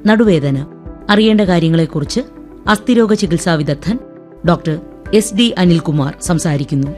നടുവേദന. അറിയേണ്ട കാര്യങ്ങളെക്കുറിച്ച് അസ്ഥിരോഗ ചികിത്സാ വിദഗ്ധൻ ഡോക്ടർ SD അനിൽകുമാർ സംസാരിക്കുന്നു.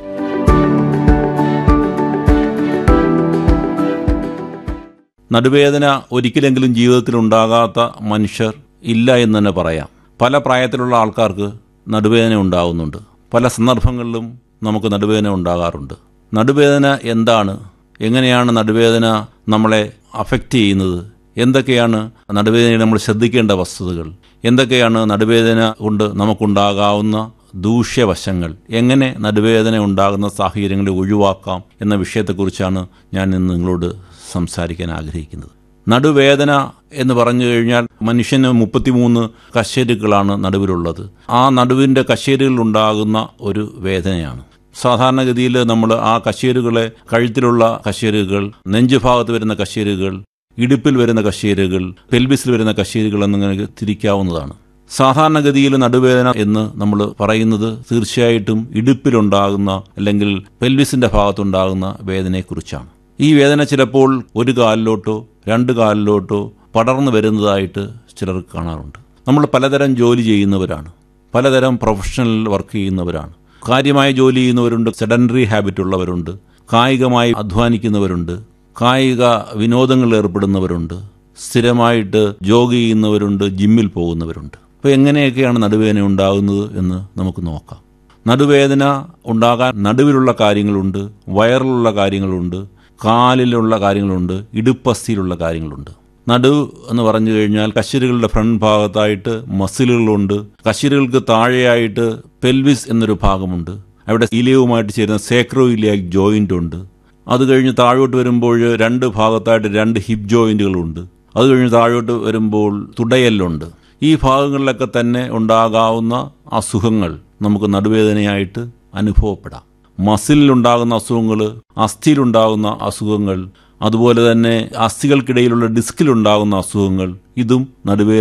നടുവേദന ഒരിക്കലെങ്കിലും ജീവിതത്തിൽ ഉണ്ടാകാത്ത മനുഷ്യർ ഇല്ല എന്ന് തന്നെ പറയാം. പല പ്രായത്തിലുള്ള ആൾക്കാർക്ക് നടുവേദന ഉണ്ടാകുന്നുണ്ട്. പല സന്ദർഭങ്ങളിലും നമുക്ക് നടുവേദന ഉണ്ടാകാറുണ്ട്. നടുവേദന എന്താണ്? എങ്ങനെയാണ് നടുവേദന നമ്മളെ അഫക്റ്റ് ചെയ്യുന്നത്? എന്തൊക്കെയാണ് നടുവേദനയിൽ നമ്മൾ ശ്രദ്ധിക്കേണ്ട വസ്തുതകൾ? എന്തൊക്കെയാണ് നടുവേദന കൊണ്ട് നമുക്കുണ്ടാകാവുന്ന ദൂഷ്യവശങ്ങൾ? എങ്ങനെ നടുവേദന ഉണ്ടാകുന്ന സാഹചര്യങ്ങളെ ഒഴിവാക്കാം എന്ന വിഷയത്തെക്കുറിച്ചാണ് ഞാൻ ഇന്ന് നിങ്ങളോട് സംസാരിക്കാൻ ആഗ്രഹിക്കുന്നത്. നടുവേദന എന്ന് പറഞ്ഞു കഴിഞ്ഞാൽ മനുഷ്യന് 33 കശേരുക്കളാണ് നടുവിലുള്ളത്. ആ നടുവിൻ്റെ കശേരുകളിൽ ഉണ്ടാകുന്ന ഒരു വേദനയാണ്. സാധാരണഗതിയിൽ നമ്മൾ ആ കശേരുകളെ, കഴുത്തിലുള്ള കശേരുകൾ, നെഞ്ചുഭാഗത്ത് വരുന്ന കശേരുകൾ, ഇടുപ്പിൽ വരുന്ന കശേരുകൾ, പെൽവിസിൽ വരുന്ന കശേരുകൾ എന്നിങ്ങനെ തിരിക്കാവുന്നതാണ്. സാധാരണഗതിയിൽ നടുവേദന എന്ന് നമ്മൾ പറയുന്നത് തീർച്ചയായിട്ടും ഇടുപ്പിലുണ്ടാകുന്ന അല്ലെങ്കിൽ പെൽവിസിന്റെ ഭാഗത്തുണ്ടാകുന്ന വേദനയെക്കുറിച്ചാണ്. ഈ വേദന ചിലപ്പോൾ ഒരു കാലിലോട്ടോ 2 കാലിലോട്ടോ പടർന്നു വരുന്നതായിട്ട് ചിലർക്ക് കാണാറുണ്ട്. നമ്മൾ പലതരം ജോലി ചെയ്യുന്നവരാണ്, പലതരം പ്രൊഫഷണൽ വർക്ക് ചെയ്യുന്നവരാണ്. കാര്യമായ ജോലി ചെയ്യുന്നവരുണ്ട്, സെഡൻഡറി ഹാബിറ്റ് ഉള്ളവരുണ്ട്, കായികമായി അധ്വാനിക്കുന്നവരുണ്ട്, കായിക വിനോദങ്ങളിൽ ഏർപ്പെടുന്നവരുണ്ട്, സ്ഥിരമായിട്ട് ജോഗ് ചെയ്യുന്നവരുണ്ട്, ജിമ്മിൽ പോകുന്നവരുണ്ട്. അപ്പോൾ എങ്ങനെയൊക്കെയാണ് നടുവേദന ഉണ്ടാകുന്നത് എന്ന് നമുക്ക് നോക്കാം. നടുവേദന ഉണ്ടാകാൻ നടുവിലുള്ള കാര്യങ്ങളുണ്ട്, വയറിലുള്ള കാര്യങ്ങളുണ്ട്, കാലിലുള്ള കാര്യങ്ങളുണ്ട്, ഇടുപ്പസ്ഥിയിലുള്ള കാര്യങ്ങളുണ്ട്. നടു എന്ന് പറഞ്ഞു കഴിഞ്ഞാൽ കശേരുകളുടെ ഫ്രണ്ട് ഭാഗത്തായിട്ട് മസിലുകളുണ്ട്. കശേരുകൾക്ക് താഴെയായിട്ട് പെൽവിസ് എന്നൊരു ഭാഗമുണ്ട്. അവിടെ ഇലിയവുമായിട്ട് ചേരുന്ന സേക്രോ ഇലിയാക് ജോയിന്റ് ഉണ്ട്. അത് കഴിഞ്ഞ് താഴോട്ട് വരുമ്പോൾ 2 ഭാഗത്തായിട്ട് 2 ഹിപ്പ് ജോയിന്റുകളുണ്ട്. അത് കഴിഞ്ഞ് താഴോട്ട് വരുമ്പോൾ തുടയെല്ലുണ്ട്. ഈ ഭാഗങ്ങളിലൊക്കെ തന്നെ ഉണ്ടാകാവുന്ന അസുഖങ്ങൾ നമുക്ക് നടുവേദനയായിട്ട് അനുഭവപ്പെടാം. മസിലിലുണ്ടാകുന്ന അസുഖങ്ങൾ, അസ്ഥിയിലുണ്ടാകുന്ന അസുഖങ്ങൾ, അതുപോലെ തന്നെ അസ്ഥികൾക്കിടയിലുള്ള ഡിസ്കിലുണ്ടാകുന്ന അസുഖങ്ങൾ, ഇതും നടുവേദന